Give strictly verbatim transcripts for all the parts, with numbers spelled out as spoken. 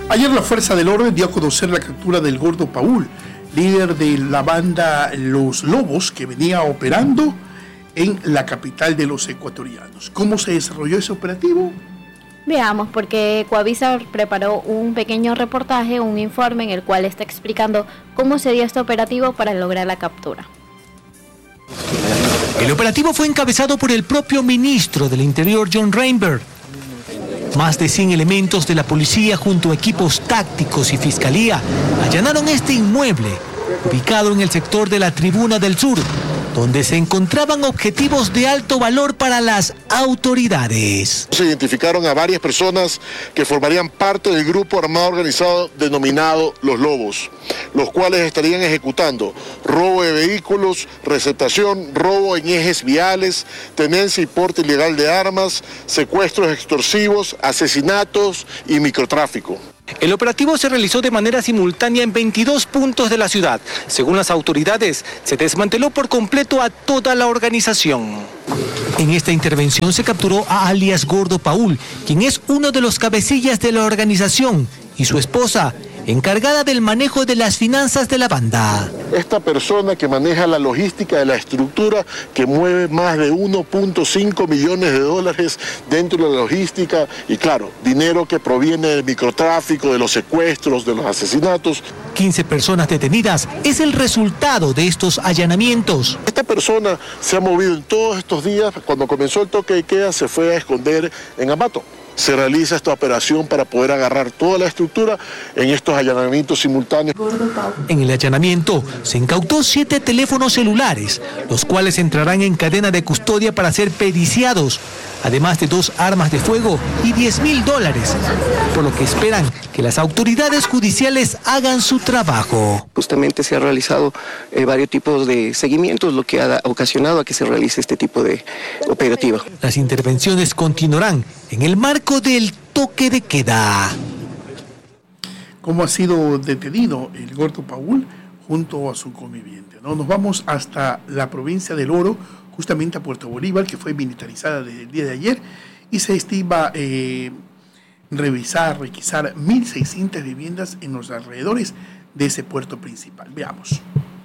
Ayer la Fuerza del Orden dio a conocer la captura del Gordo Paul, líder de la banda Los Lobos, que venía operando en la capital de los ecuatorianos. ¿Cómo se desarrolló ese operativo? Veamos, porque Ecuavisa preparó un pequeño reportaje, un informe en el cual está explicando cómo se dio este operativo para lograr la captura. El operativo fue encabezado por el propio ministro del Interior, John Reinberg. Más de cien elementos de la policía junto a equipos tácticos y fiscalía allanaron este inmueble, ubicado en el sector de la Tribuna del Sur, donde se encontraban objetivos de alto valor para las autoridades. Se identificaron a varias personas que formarían parte del grupo armado organizado denominado Los Lobos, los cuales estarían ejecutando robo de vehículos, receptación, robo en ejes viales, tenencia y porte ilegal de armas, secuestros extorsivos, asesinatos y microtráfico. El operativo se realizó de manera simultánea en veintidós puntos de la ciudad. Según las autoridades, se desmanteló por completo a toda la organización. En esta intervención se capturó a alias Gordo Paul, quien es uno de los cabecillas de la organización, y su esposa, encargada del manejo de las finanzas de la banda. Esta persona que maneja la logística de la estructura, que mueve más de uno punto cinco millones de dólares dentro de la logística, y claro, dinero que proviene del microtráfico, de los secuestros, de los asesinatos. quince personas detenidas es el resultado de estos allanamientos. Esta persona se ha movido en todos estos días. Cuando comenzó el toque de queda, se fue a esconder en Ambato. Se realiza esta operación para poder agarrar toda la estructura en estos allanamientos simultáneos. En el allanamiento se incautó siete teléfonos celulares, los cuales entrarán en cadena de custodia para ser periciados, además de dos armas de fuego y diez mil dólares, por lo que esperan que las autoridades judiciales hagan su trabajo. Justamente se ha realizado eh, varios tipos de seguimientos, lo que ha ocasionado a que se realice este tipo de operativa. Las intervenciones continuarán en el marco del toque de queda. ¿Cómo ha sido detenido el Gordo Paul junto a su conviviente? ¿No? Nos vamos hasta la provincia del Oro, justamente a Puerto Bolívar, que fue militarizada desde el día de ayer, y se estima eh, revisar, requisar mil seiscientas viviendas en los alrededores de ese puerto principal. Veamos.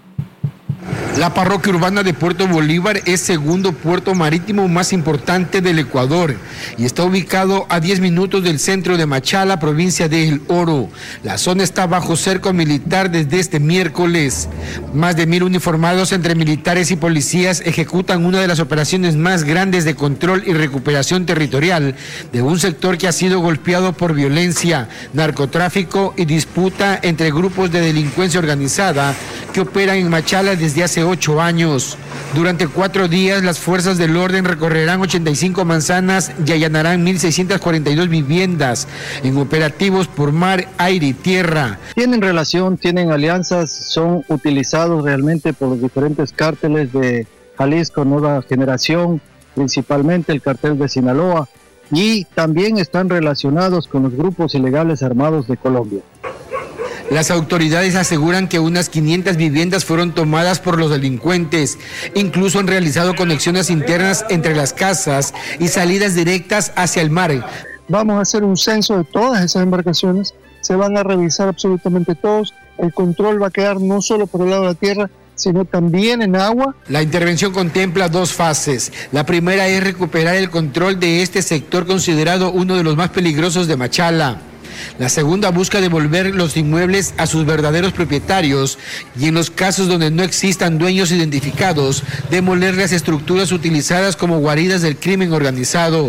La parroquia urbana de Puerto Bolívar es segundo puerto marítimo más importante del Ecuador y está ubicado a diez minutos del centro de Machala, provincia de El Oro. La zona está bajo cerco militar desde este miércoles. Más de mil uniformados entre militares y policías ejecutan una de las operaciones más grandes de control y recuperación territorial de un sector que ha sido golpeado por violencia, narcotráfico y disputa entre grupos de delincuencia organizada que operan en Machala desde hace ocho años. Durante cuatro días, las fuerzas del orden recorrerán ochenta y cinco manzanas y allanarán mil seiscientas cuarenta y dos viviendas en operativos por mar, aire y tierra. Tienen relación, tienen alianzas, son utilizados realmente por los diferentes cárteles de Jalisco Nueva Generación, principalmente el cartel de Sinaloa, y también están relacionados con los grupos ilegales armados de Colombia. Las autoridades aseguran que unas quinientas viviendas fueron tomadas por los delincuentes. Incluso han realizado conexiones internas entre las casas y salidas directas hacia el mar. Vamos a hacer un censo de todas esas embarcaciones, se van a revisar absolutamente todos. El control va a quedar no solo por el lado de la tierra, sino también en agua. La intervención contempla dos fases. La primera es recuperar el control de este sector considerado uno de los más peligrosos de Machala. La segunda busca devolver los inmuebles a sus verdaderos propietarios y en los casos donde no existan dueños identificados, demoler las estructuras utilizadas como guaridas del crimen organizado.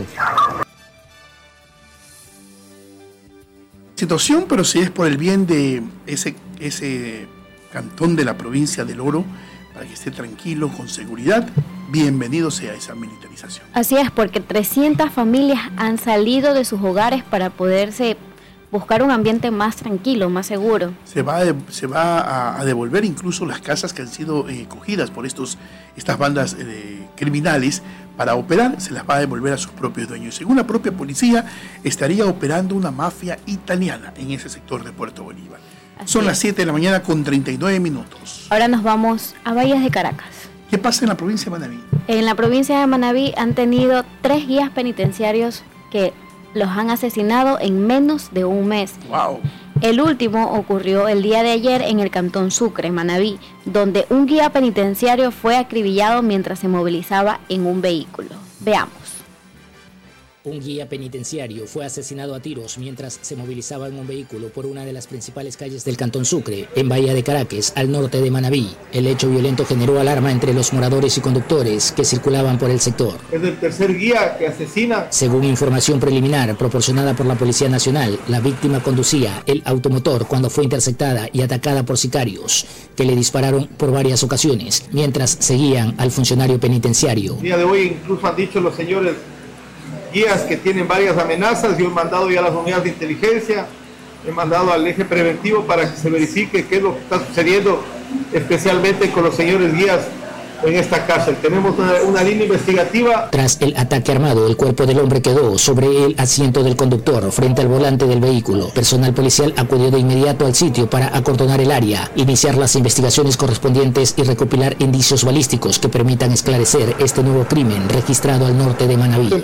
Situación, pero si es por el bien de ese, ese cantón de la provincia del Oro, para que esté tranquilo, con seguridad, bienvenido sea esa militarización. Así es, porque trescientas familias han salido de sus hogares para poderse buscar un ambiente más tranquilo, más seguro. Se va, a, se va a, a devolver incluso las casas que han sido eh, cogidas por estos, estas bandas eh, criminales para operar, se las va a devolver a sus propios dueños. Según la propia policía, estaría operando una mafia italiana en ese sector de Puerto Bolívar. Así Son es. Las siete de la mañana con treinta y nueve minutos. Ahora nos vamos a Valles de Caracas. ¿Qué pasa en la provincia de Manabí? En la provincia de Manabí han tenido tres guías penitenciarios que los han asesinado en menos de un mes. Wow. El último ocurrió el día de ayer en el cantón Sucre, Manabí, donde un guía penitenciario fue acribillado mientras se movilizaba en un vehículo. Veamos. Un guía penitenciario fue asesinado a tiros mientras se movilizaba en un vehículo por una de las principales calles del cantón Sucre, en Bahía de Caracas, al norte de Manabí. El hecho violento generó alarma entre los moradores y conductores que circulaban por el sector. Es el tercer guía que asesina. Según información preliminar proporcionada por la Policía Nacional, la víctima conducía el automotor cuando fue interceptada y atacada por sicarios, que le dispararon por varias ocasiones, mientras seguían al funcionario penitenciario. El día de hoy incluso han dicho los señores guías que tienen varias amenazas. Yo he mandado ya a las unidades de inteligencia, he mandado al eje preventivo para que se verifique qué es lo que está sucediendo, especialmente con los señores guías en esta cárcel. Tenemos una, una línea investigativa. Tras el ataque armado, el cuerpo del hombre quedó sobre el asiento del conductor, frente al volante del vehículo. Personal policial acudió de inmediato al sitio para acordonar el área, iniciar las investigaciones correspondientes y recopilar indicios balísticos que permitan esclarecer este nuevo crimen registrado al norte de Manabí.